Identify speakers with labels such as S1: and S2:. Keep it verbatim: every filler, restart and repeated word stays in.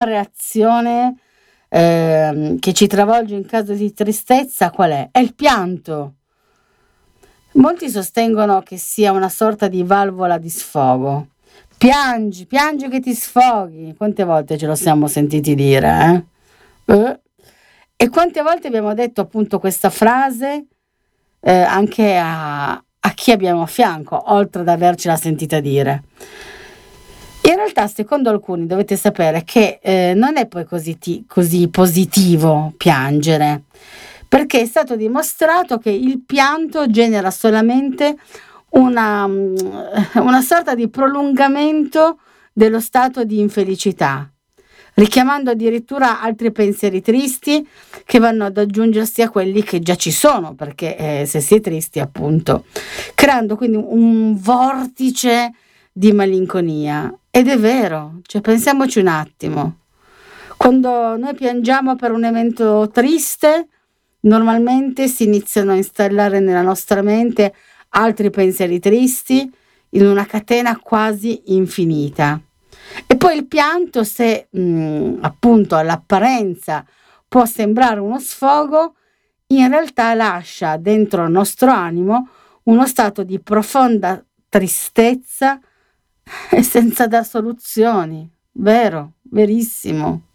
S1: reazione ehm, che ci travolge in caso di tristezza qual è? È il pianto. Molti sostengono che sia una sorta di valvola di sfogo. Piangi, piangi che ti sfoghi. Quante volte ce lo siamo sentiti dire, eh? Eh? E quante volte abbiamo detto appunto questa frase eh, anche a, a chi abbiamo a fianco, oltre ad avercela sentita dire. In realtà, secondo alcuni, dovete sapere che eh, non è poi così, ti- così positivo piangere, perché è stato dimostrato che il pianto genera solamente una, mm, una sorta di prolungamento dello stato di infelicità, richiamando addirittura altri pensieri tristi che vanno ad aggiungersi a quelli che già ci sono, perché eh, se si è tristi, appunto, creando quindi un vortice di malinconia. Ed è vero, cioè pensiamoci un attimo. Quando noi piangiamo per un evento triste, normalmente si iniziano a installare nella nostra mente altri pensieri tristi in una catena quasi infinita. E poi il pianto, se mh, appunto all'apparenza può sembrare uno sfogo, in realtà lascia dentro il nostro animo uno stato di profonda tristezza e senza dar soluzioni. Vero, verissimo.